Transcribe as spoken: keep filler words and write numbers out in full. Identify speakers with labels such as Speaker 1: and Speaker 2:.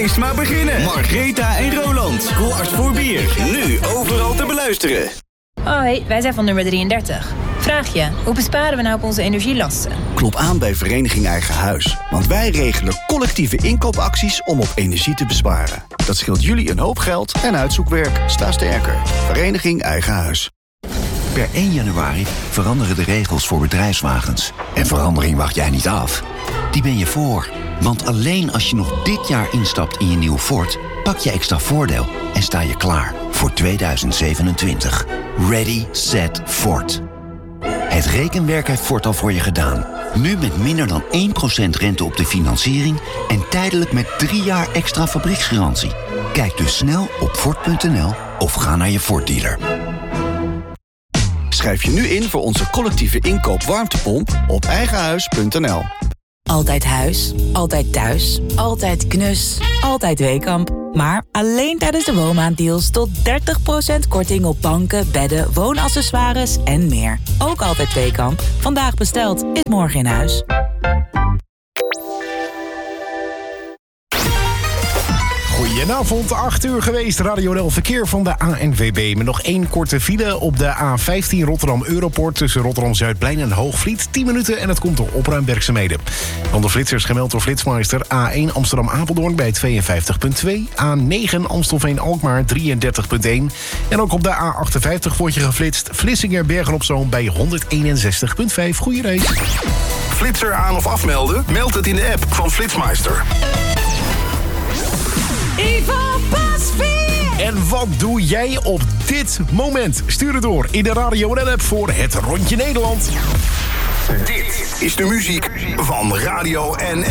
Speaker 1: feest maar beginnen. Margreta en Roland. Kwart voor bier. Nu overal te beluisteren.
Speaker 2: Hoi, wij zijn van nummer drieëndertig. Vraag je, hoe besparen we nou op onze energielasten?
Speaker 1: Klop aan bij Vereniging Eigen Huis. Want wij regelen collectieve inkoopacties om op energie te besparen. Dat scheelt jullie een hoop geld en uitzoekwerk. Sta sterker. Vereniging Eigen Huis.
Speaker 3: Per één januari veranderen de regels voor bedrijfswagens. En verandering wacht jij niet af. Die ben je voor. Want alleen als je nog dit jaar instapt in je nieuwe Ford, pak je extra voordeel en sta je klaar voor tweeduizend zevenentwintig. Ready, set, Ford. Het rekenwerk heeft Ford al voor je gedaan. Nu met minder dan één procent rente op de financiering en tijdelijk met drie jaar extra fabrieksgarantie. Kijk dus snel op Ford punt n l of ga naar je Ford-dealer.
Speaker 1: Schrijf je nu in voor onze collectieve inkoop warmtepomp op eigenhuis punt n l.
Speaker 4: Altijd huis, altijd thuis, altijd knus, altijd Weekamp. Maar alleen tijdens de woonmaanddeals tot dertig procent korting op banken, bedden, woonaccessoires en meer. Ook altijd Weekamp. Vandaag besteld, is morgen in huis.
Speaker 5: Goedenavond, acht uur geweest. Radio N L Verkeer van de A N W B. Met nog één korte file op de A vijftien Rotterdam-Europort... tussen Rotterdam-Zuidplein en Hoogvliet. tien minuten en het komt door opruimwerkzaamheden. Van de flitsers gemeld door Flitsmeister. A één Amsterdam-Apeldoorn bij tweeënvijftig komma twee. A negen Amstelveen-Alkmaar drieëndertig komma één. En ook op de A achtenvijftig wordt je geflitst. Vlissingen-Bergen-op-Zoom bij honderdeenenzestig komma vijf. Goeie race.
Speaker 6: Flitser aan of afmelden? Meld het in de app van Flitsmeister.
Speaker 7: Ivo Pasveer!
Speaker 5: En wat doe jij op dit moment? Stuur het door in de Radio N L-app voor het Rondje Nederland.
Speaker 6: Dit is de muziek van Radio N